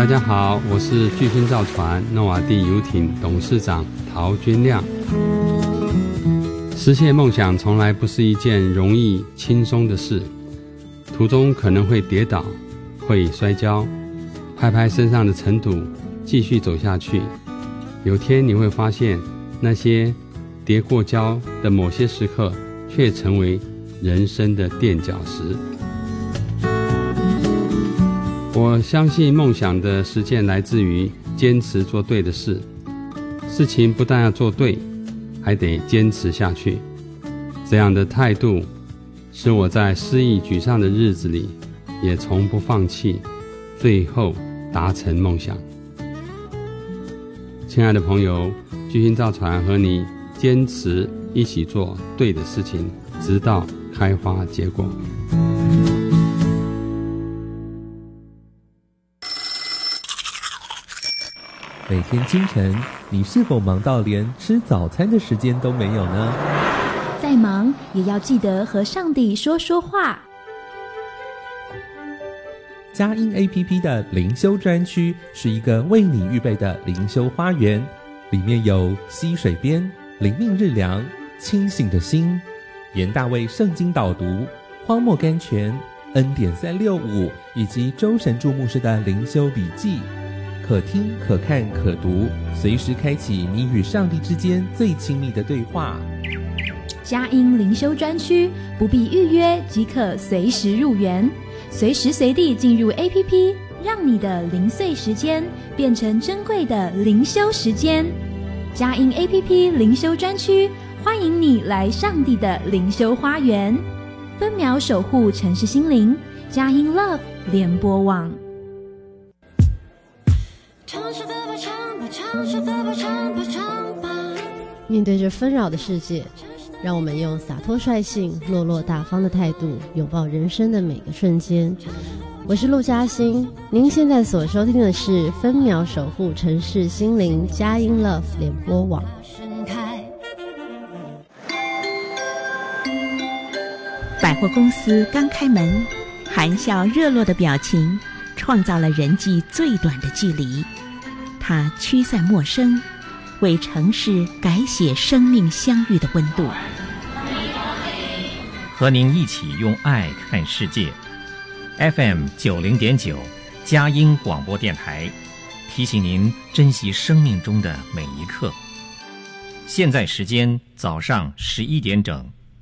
大家好，我是巨星造船诺瓦地游艇董事长陶君亮。实现梦想从来不是一件容易轻松的事，途中可能会跌倒，会摔跤，拍拍身上的尘土，继续走下去。有天你会发现，那些跌过跤的某些时刻，却成为人生的垫脚石。我相信梦想的实践来自于坚持做对的事，事情不但要做对，还得坚持下去。这样的态度使我在失意沮丧的日子里也从不放弃，最后达成梦想。亲爱的朋友，巨星造船和你坚持一起做对的事情，直到开花结果。 每天清晨，你是否忙到连吃早餐的时间都没有呢？ 再忙也要记得和上帝说说话。 佳音 APP 的灵修专区是一个为你预备的灵修花园，里面有溪水边、灵命日粮、清醒的心、严大卫圣经导读、荒漠甘泉、恩典365以及周神助牧师的灵修笔记，可听可看可读，随时开启你与上帝之间最亲密的对话。 佳音灵修专区不必预约即可随时入园，随时随地进入 APP， 让你的零碎时间变成珍贵的灵修时间。佳音 APP 灵修专区欢迎你来上帝的灵修花园，分秒守护城市心灵。佳音 Love 联播网。 面对这纷扰的世界，让我们用洒脱率性、落落大方的态度，拥抱人生的每个瞬间。我是陆嘉欣，您现在所收听的是分秒守护城市心灵佳音 Love 联播网。 百货公司刚开门，含笑热络的表情创造了人际最短的距离。它驱散陌生，为城市改写生命相遇的温度。 和您一起用爱看世界。FM 90.9佳音广播电台，提醒您珍惜生命中的每一刻。现在时间早上11点整。